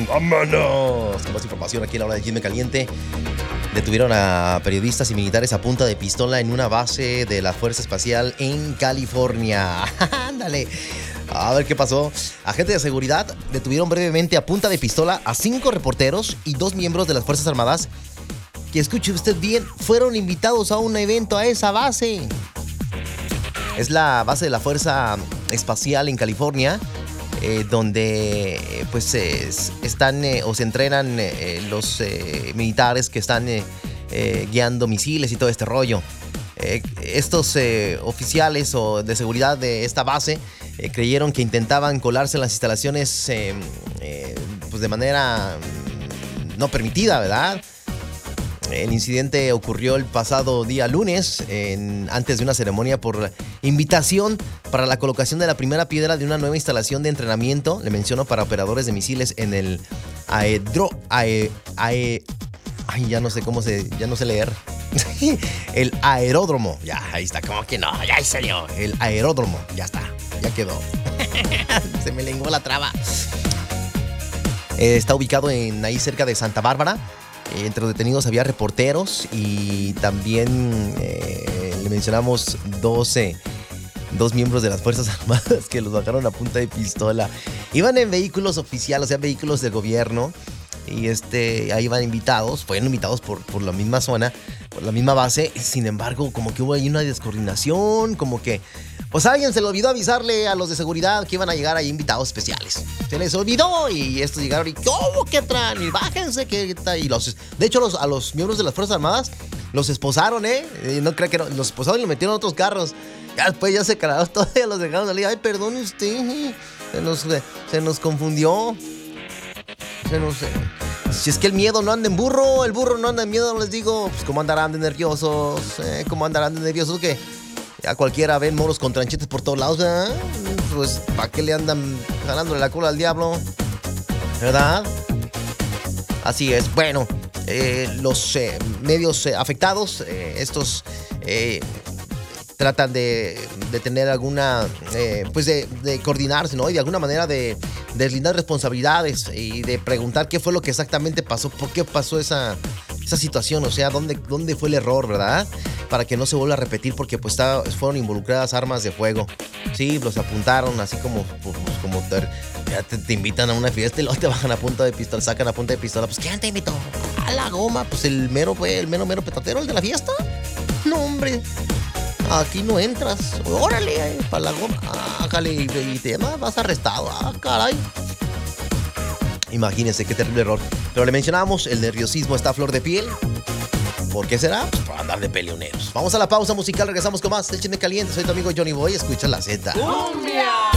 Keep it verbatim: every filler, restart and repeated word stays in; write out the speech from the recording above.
¡Vámonos! Con más información aquí en la hora del Chisme Caliente. Detuvieron a periodistas y militares a punta de pistola en una base de la Fuerza Espacial en California. ¡Ándale! A ver qué pasó. Agentes de seguridad detuvieron brevemente a punta de pistola a cinco reporteros y dos miembros de las Fuerzas Armadas que, escuche usted bien, fueron invitados a un evento a esa base. Es la base de la Fuerza Espacial en California, eh, donde eh, pues eh, están eh, o se entrenan eh, los eh, militares que están eh, eh, guiando misiles y todo este rollo. Eh, estos eh, oficiales o de seguridad de esta base eh, creyeron que intentaban colarse en las instalaciones eh, eh, pues de manera no permitida, ¿verdad? El incidente ocurrió el pasado día lunes, en, antes de una ceremonia por invitación para la colocación de la primera piedra de una nueva instalación de entrenamiento, le menciono, para operadores de misiles en el aedro... Ae, ae, ay, ya no sé cómo se... ya no sé leer. El aeródromo. Ya, ahí está, como que no, ya en serio. El aeródromo, ya está, ya quedó. Se me lenguó la traba. Eh, está ubicado en ahí cerca de Santa Bárbara. Eh, entre los detenidos había reporteros y también eh, le mencionamos doce, dos miembros de las Fuerzas Armadas que los bajaron a punta de pistola. Iban en vehículos oficiales, o sea, vehículos de gobierno. Y este, ahí van invitados, fueron invitados por, por la misma zona, por la misma base. Sin embargo, como que hubo ahí una descoordinación, como que pues a alguien se le olvidó avisarle a los de seguridad que iban a llegar ahí invitados especiales. Se les olvidó y estos llegaron y ¿cómo que traen? Y bájense que y los, de hecho los, a los miembros de las Fuerzas Armadas los esposaron, ¿eh? Y no creo que no, los esposaron y los metieron a otros carros. Ya después ya se cararon, todavía los dejaron salir. Ay, perdón usted, se nos, se nos confundió. Se nos... Si es que el miedo no anda en burro, el burro no anda en miedo, les digo, pues cómo andarán de nerviosos, eh, cómo andarán de nerviosos que ya cualquiera ven moros con tranchetes por todos lados, ¿verdad? Pues ¿para qué le andan jalándole la cola al diablo? ¿Verdad? Así es. Bueno, eh, los eh, medios eh, afectados, eh, estos eh, tratan de, de tener alguna, eh, pues de, de coordinarse, ¿no? Y de alguna manera de deslindar responsabilidades y de preguntar qué fue lo que exactamente pasó, por qué pasó esa, esa situación, o sea, dónde, dónde fue el error, ¿verdad? Para que no se vuelva a repetir, porque pues está, fueron involucradas armas de fuego. Sí, los apuntaron así como, pues, como te, te, te invitan a una fiesta y luego te bajan a punta de pistola, sacan a punta de pistola. Pues ¿quién te invitó? A la goma, pues el mero, pues, el mero, mero petatero, el de la fiesta. No, hombre. Aquí no entras. Órale, para la goma. Ájale, y, y te vas arrestado. Ah, caray. Imagínense qué terrible error. Pero le mencionábamos, el nerviosismo está a flor de piel. ¿Por qué será? Pues por andar de peleoneros. Vamos a la pausa musical, regresamos con más El Chisme Caliente. Soy tu amigo Johnny Boy, escucha la Z. ¡Cumbia!